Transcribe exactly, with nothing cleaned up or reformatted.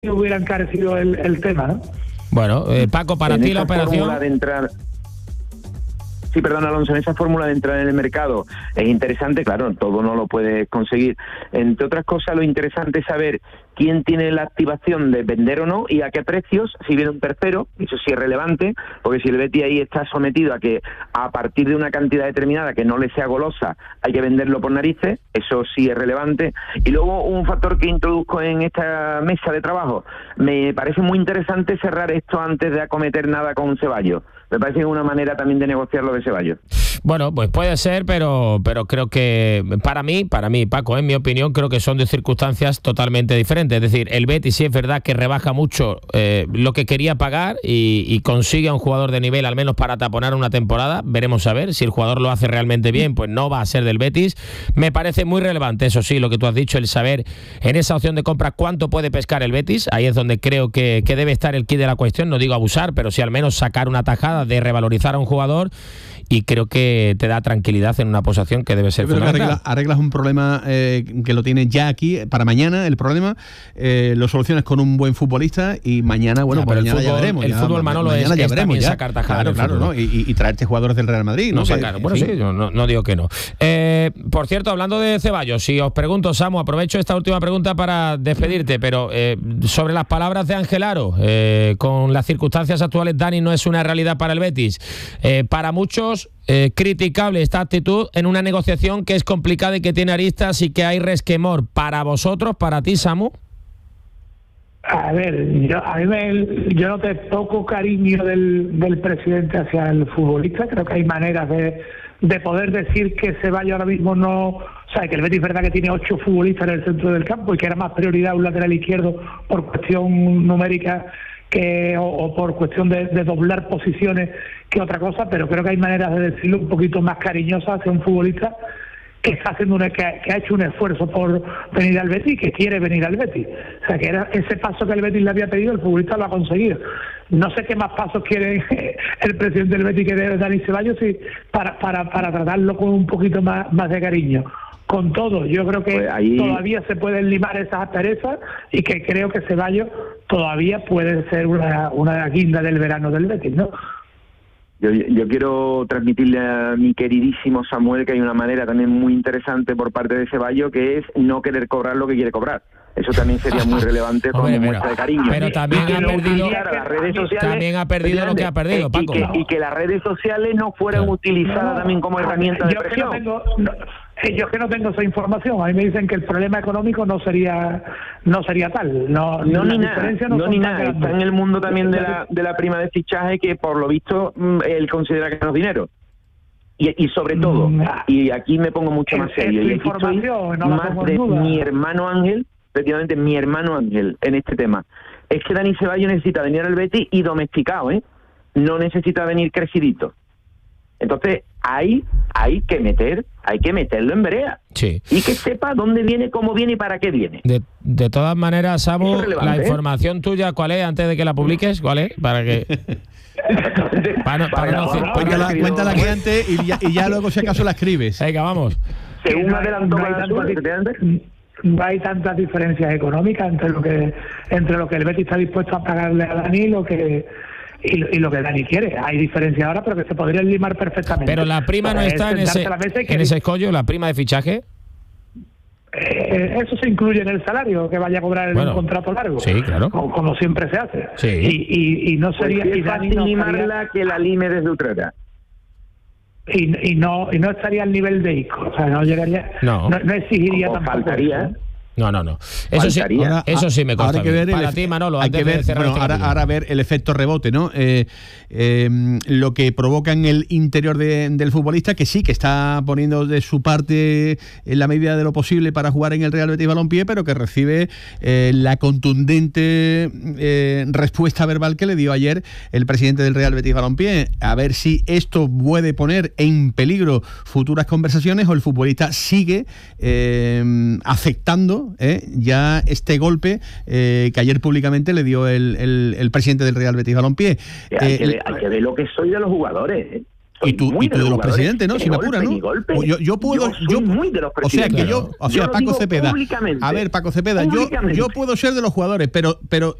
hubiera encarecido el, el tema, ¿no? Bueno, eh, Paco, para en ti la operación... De entrar... Sí, perdón, Alonso, en esa fórmula de entrar en el mercado es interesante, claro, todo no lo puedes conseguir. Entre otras cosas, lo interesante es saber quién tiene la activación de vender o no y a qué precios, si viene un tercero, eso sí es relevante, porque si el Betis ahí está sometido a que a partir de una cantidad determinada que no le sea golosa, hay que venderlo por narices, eso sí es relevante. Y luego un factor que introduzco en esta mesa de trabajo, me parece muy interesante cerrar esto antes de acometer nada con Ceballos. Me parece que es una manera también de negociar lo de Ceballos. Bueno, pues puede ser, pero pero creo que para mí, para mí, Paco, en mi opinión, creo que son de circunstancias totalmente diferentes. Es decir, el Betis sí es verdad que rebaja mucho eh, lo que quería pagar y, y consigue a un jugador de nivel, al menos para taponar una temporada. Veremos a ver si el jugador lo hace realmente bien, pues no va a ser del Betis. Me parece muy relevante, eso sí, lo que tú has dicho, el saber en esa opción de compra cuánto puede pescar el Betis. Ahí es donde creo que, que debe estar el quid de la cuestión. No digo abusar, pero sí al menos sacar una tajada de revalorizar a un jugador, y creo que te da tranquilidad en una posición que debe ser Yo creo fundamental. que arregla, arreglas un problema eh, que lo tienes ya aquí para mañana, el problema eh, lo solucionas con un buen futbolista y mañana, bueno, Ya, pues mañana el fútbol, ya veremos. el ya, fútbol, Manolo, mañana es, ya es veremos también ya. sacar tajadas. Claro, claro, ¿no? Y, y, y traerte jugadores del Real Madrid, ¿no? No sacar, que, bueno, sí, sí, yo no, no digo que no. Eh, por cierto, hablando de Ceballos, si os pregunto, Samu, aprovecho esta última pregunta para despedirte, pero eh, sobre las palabras de Ángel Aro, eh, con las circunstancias actuales, Dani no es una realidad para el Betis. Eh, para muchos, eh, criticable esta actitud en una negociación que es complicada y que tiene aristas y que hay resquemor. Para vosotros, para ti, Samu. A ver, yo, a mí me, yo noté poco cariño del, del presidente hacia el futbolista. Creo que hay maneras de, de poder decir que Ceballos ahora mismo no... O sea, que el Betis es verdad que tiene ocho futbolistas en el centro del campo y que era más prioridad un lateral izquierdo por cuestión numérica que o, o por cuestión de, de doblar posiciones que otra cosa, pero creo que hay maneras de decirlo un poquito más cariñosas hacia un futbolista que está haciendo una, que, ha, que ha hecho un esfuerzo por venir al Betis, que quiere venir al Betis. O sea, que era ese paso que el Betis le había pedido, el futbolista lo ha conseguido. No sé qué más pasos quiere el presidente del Betis que debe Dani Ceballos y para, para, para tratarlo con un poquito más, más de cariño. Con todo, yo creo que pues ahí... todavía se pueden limar esas asperezas y que creo que Ceballos todavía puede ser una, una guinda del verano del Betis, ¿no? Yo, yo quiero transmitirle a mi queridísimo Samuel que hay una manera también muy interesante por parte de Ceballos, que es no querer cobrar lo que quiere cobrar. Eso también sería muy relevante como Hombre, muestra de cariño. Pero también ha perdido, las redes sociales, también ha perdido lo que ha perdido, Paco. Y que, y que las redes sociales no fueran no. utilizadas no, también como herramienta de presión. Que no tengo, no, yo que no tengo esa información. A mí me dicen que el problema económico no sería no sería tal. No, no ni nada. No, no ni nada. Está en el mundo también de la, de la prima de fichaje que por lo visto él considera que no es dinero. Y, y sobre todo, mm, y aquí me pongo mucho más serio, y aquí estoy no más de duda. Mi hermano Ángel, efectivamente mi hermano Ángel en este tema, es que Dani Ceballos necesita venir al Betis y domesticado, ¿eh? No necesita venir crecidito. Entonces, hay, hay que meter, hay que meterlo en brea. Sí. Y que sepa dónde viene, cómo viene y para qué viene. De, de todas maneras, Samu, es la información ¿eh? tuya, ¿cuál es? Antes de que la publiques, ¿cuál es? Para que... para, para, para no, no, no, cuéntala, para cuéntala aquí antes y ya, y ya luego si acaso la escribes. Venga, vamos. Según no adelantó no hay, tantas, no hay tantas diferencias económicas entre lo que entre lo que el Betis está dispuesto a pagarle a Dani y lo que y, y lo que Dani quiere. Hay diferencias ahora, pero que se podrían limar perfectamente. Pero la prima no está en ese, que... en ese escollo, la prima de fichaje. Eh, eso se incluye en el salario que vaya a cobrar en bueno, un contrato largo. Sí, claro. Como, como siempre se hace. Sí. Y, y, y no sería... Pues y Dani no limarla que la lime desde Utrera. Y, y no y no estaría al nivel de Isco. O sea, no llegaría... No. No, no exigiría o tampoco. Faltaría, eso. No, no, no. Eso sí, ahora, eso sí me consta. Hay que ver Para el, ti, Manolo, hay que ver, bueno, este ahora, ahora ver el efecto rebote, ¿no? Eh, eh, lo que provoca en el interior de, del futbolista, que sí, que está poniendo de su parte en la medida de lo posible para jugar en el Real Betis Balompié, pero que recibe eh, la contundente eh, respuesta verbal que le dio ayer el presidente del Real Betis Balompié. A ver si esto puede poner en peligro futuras conversaciones o el futbolista sigue eh, aceptando ¿Eh? ya este golpe eh, que ayer públicamente le dio el, el, el presidente del Real Betis Balompié. Hay, eh, que ver, hay que ver lo que soy de los jugadores. ¿eh? y tú, y tú de los, los presidentes, ¿no? Si me apura, ¿no? Yo, yo puedo, yo, soy yo muy de los o sea que claro. yo, o sea, yo Paco Cepeda, a ver, Paco Cepeda, yo, yo puedo ser de los jugadores, pero, pero